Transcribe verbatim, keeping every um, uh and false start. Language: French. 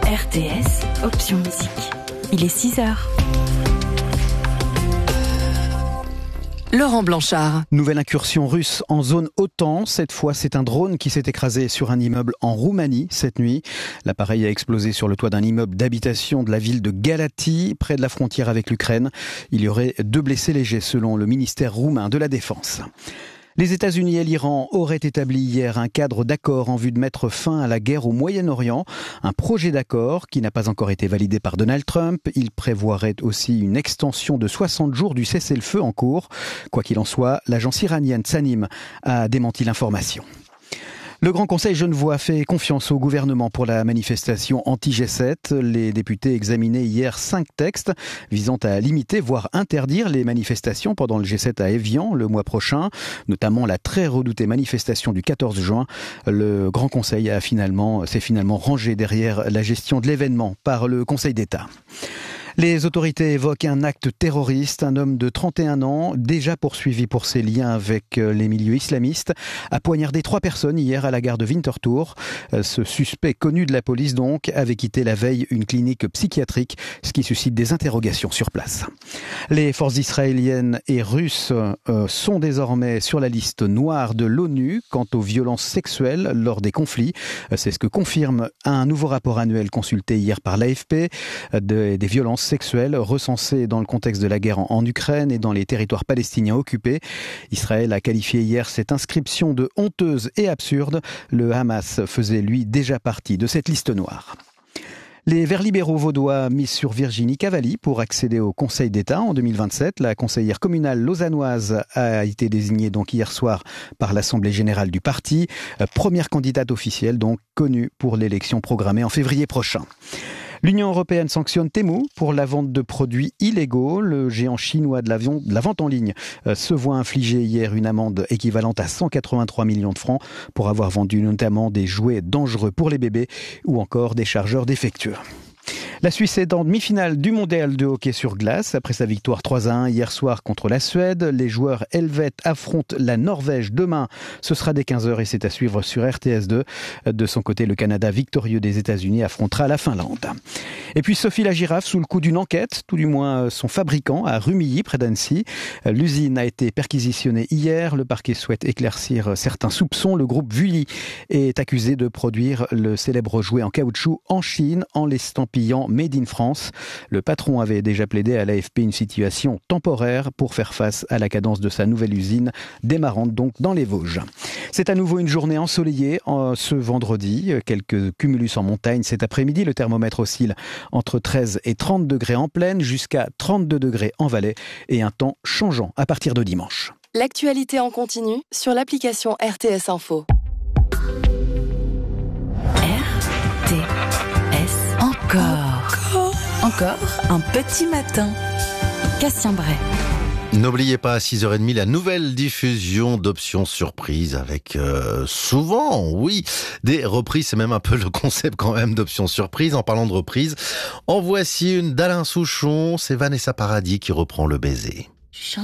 R T S, option musique. Il est six heures. Laurent Blanchard. Nouvelle incursion russe en zone OTAN. Cette fois, c'est un drone qui s'est écrasé sur un immeuble en Roumanie cette nuit. L'appareil a explosé sur le toit d'un immeuble d'habitation de la ville de Galați, près de la frontière avec l'Ukraine. Il y aurait deux blessés légers selon le ministère roumain de la Défense. Les États-Unis et l'Iran auraient établi hier un cadre d'accord en vue de mettre fin à la guerre au Moyen-Orient. Un projet d'accord qui n'a pas encore été validé par Donald Trump. Il prévoirait aussi une extension de soixante jours du cessez-le-feu en cours. Quoi qu'il en soit, l'agence iranienne Tasnim a démenti l'information. Le Grand Conseil genevois fait confiance au gouvernement pour la manifestation anti-G sept. Les députés examinaient hier cinq textes visant à limiter, voire interdire les manifestations pendant le G sept à Évian le mois prochain, notamment la très redoutée manifestation du quatorze juin. Le Grand Conseil a finalement, s'est finalement rangé derrière la gestion de l'événement par le Conseil d'État. Les autorités évoquent un acte terroriste. Un homme de trente et un ans, déjà poursuivi pour ses liens avec les milieux islamistes, a poignardé trois personnes hier à la gare de Winterthur. Ce suspect connu de la police donc avait quitté la veille une clinique psychiatrique, ce qui suscite des interrogations sur place. Les forces israéliennes et russes euh, sont désormais sur la liste noire de l'ONU quant aux violences sexuelles lors des conflits. C'est ce que confirme un nouveau rapport annuel consulté hier par l'A F P. De, des violences sexuelles recensées dans le contexte de la guerre en, en Ukraine et dans les territoires palestiniens occupés. Israël a qualifié hier cette inscription de honteuse et absurde. Le Hamas faisait lui déjà partie de cette liste noire. Les Verts libéraux vaudois misent sur Virginie Cavalli pour accéder au Conseil d'État en deux mille vingt-sept. La conseillère communale lausannoise a été désignée donc hier soir par l'Assemblée générale du parti. Première candidate officielle donc connue pour l'élection programmée en février prochain. L'Union européenne sanctionne Temu pour la vente de produits illégaux. Le géant chinois de, l'avion, de la vente en ligne euh, se voit infliger hier une amende équivalente à cent quatre-vingt-trois millions de francs pour avoir vendu notamment des jouets dangereux pour les bébés ou encore des chargeurs défectueux. La Suisse est en demi-finale du mondial de hockey sur glace. Après sa victoire trois à un hier soir contre la Suède, les joueurs helvètes affrontent la Norvège demain. Ce sera dès quinze heures et c'est à suivre sur R T S deux. De son côté, le Canada victorieux des États-Unis affrontera la Finlande. Et puis Sophie la girafe sous le coup d'une enquête, tout du moins son fabricant à Rumilly près d'Annecy. L'usine a été perquisitionnée hier. Le parquet souhaite éclaircir certains soupçons. Le groupe Vully est accusé de produire le célèbre jouet en caoutchouc en Chine en l'estampillant Made in France. Le patron avait déjà plaidé à l'A F P une situation temporaire pour faire face à la cadence de sa nouvelle usine, démarrante donc dans les Vosges. C'est à nouveau une journée ensoleillée en, ce vendredi. Quelques cumulus en montagne cet après-midi. Le thermomètre oscille entre treize et trente degrés en plaine, jusqu'à trente-deux degrés en vallée et un temps changeant à partir de dimanche. L'actualité en continu sur l'application R T S Info. R T S encore. Encore un petit matin. Cassien Bray. N'oubliez pas à six heures trente la nouvelle diffusion d'options surprises avec euh, souvent, oui, des reprises. C'est même un peu le concept quand même d'options surprises. En parlant de reprises, en voici une d'Alain Souchon. C'est Vanessa Paradis qui reprend Le Baiser.